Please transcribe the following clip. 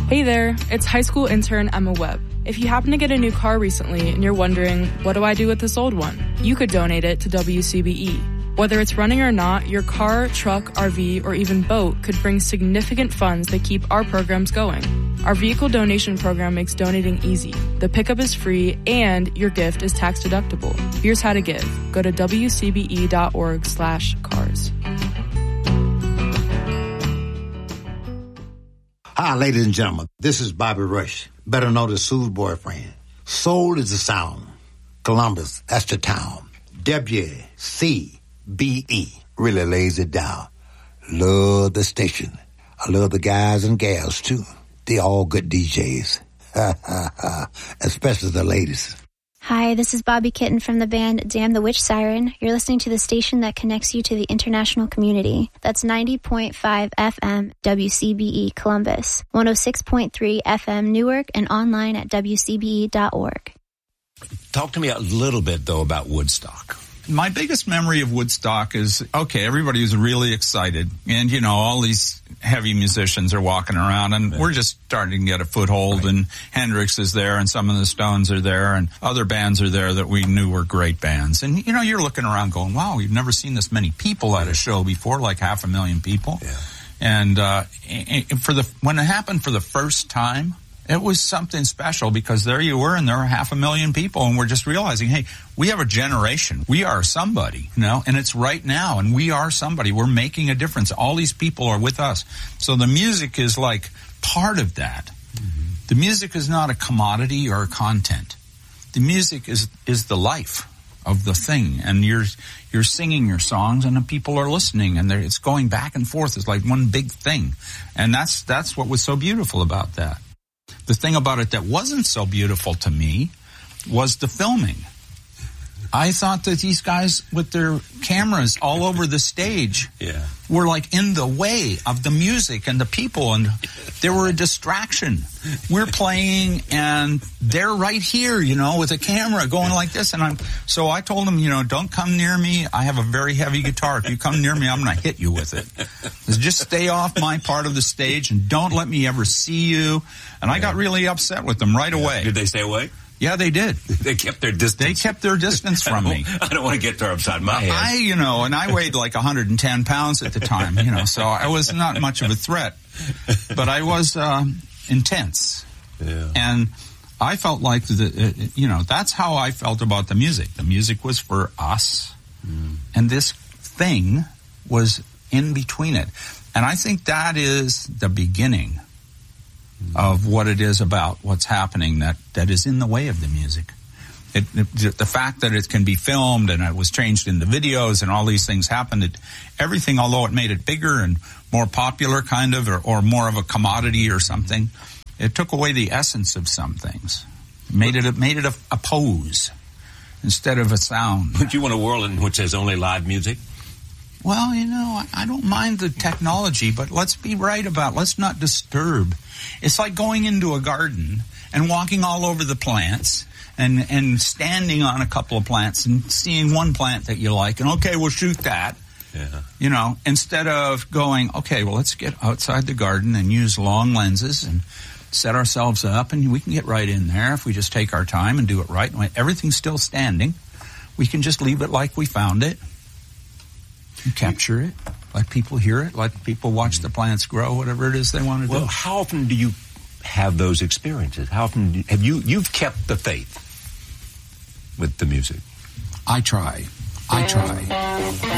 Hey there, it's high school intern Emma Webb. If you happen to get a new car recently and you're wondering, what do I do with this old one? You could donate it to WCBE. Whether it's running or not, your car, truck, RV, or even boat could bring significant funds that keep our programs going. Our vehicle donation program makes donating easy. The pickup is free and your gift is tax deductible. Here's how to give. Go to wcbe.org/cars. Hi, ladies and gentlemen. This is Bobby Rush, better known as Sue's boyfriend. Soul is the sound. Columbus, that's the town. WCBE really lays it down. Love the station. I love the guys and gals, too. They all good DJs. Especially the ladies. Hi, this is Bobby Kitten from the band Damn the Witch Siren. You're listening to the station that connects you to the international community. That's 90.5 FM WCBE Columbus, 106.3 FM Newark, and online at WCBE.org. Talk to me a little bit, though, about Woodstock. My biggest memory of Woodstock is, okay, everybody was really excited. And, you know, all these heavy musicians are walking around, and we're just starting to get a foothold. Right. And Hendrix is there, and some of the Stones are there, and other bands are there that we knew were great bands. And, you know, you're looking around going, wow, we've never seen this many people at a show before, like 500,000 people. Yeah. And when it happened for the first time, it was something special, because there you were, and there were 500,000 people, and we're just realizing, hey, we have a generation. We are somebody, you know, and it's right now, and we are somebody. We're making a difference. All these people are with us. So the music is like part of that. Mm-hmm. The music is not a commodity or a content. The music is the life of the thing, and you're singing your songs, and the people are listening, and it's going back and forth. It's like one big thing, and that's what was so beautiful about that. The thing about it that wasn't so beautiful to me was the filming. I thought that these guys with their cameras all over the stage were like in the way of the music and the people, and they were a distraction. We're playing, and they're right here, you know, with a camera going like this. And so I told them, you know, don't come near me. I have a very heavy guitar. If you come near me, I'm going to hit you with it. Just stay off my part of the stage, and don't let me ever see you. And I got really upset with them right away. Did they stay away? Yeah, they did. They kept their distance. They kept their distance from me. I don't want to get there upside my head. And I weighed like 110 pounds at the time, you know, so I was not much of a threat. But I was intense. Yeah. And I felt like, that's how I felt about the music. The music was for us, and this thing was in between it. And I think that is the beginning of what it is about, what's happening that is in the way of the music. The fact that it can be filmed and it was changed into videos and all these things happened, everything, although it made it bigger and more popular kind of, or more of a commodity or something, it took away the essence of some things. It made it a pose instead of a sound. Would you want a world in which there's only live music? Well, you know, I don't mind the technology, but let's be right about, let's not disturb. It's like going into a garden and walking all over the plants and standing on a couple of plants and seeing one plant that you like, and okay, we'll shoot that. Yeah. You know, instead of going, okay, well, let's get outside the garden and use long lenses and set ourselves up, and we can get right in there if we just take our time and do it right. Everything's still standing. We can just leave it like we found it. You capture it, let people hear it, let people watch the plants grow, whatever it is they want to do. Well, how often do you have those experiences? How often have you've kept the faith with the music? I try.